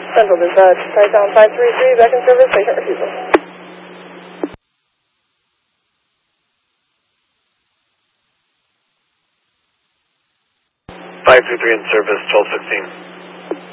Central Dispatch, Tytown 533, back in service, patient refusal. 533 in service, 1216.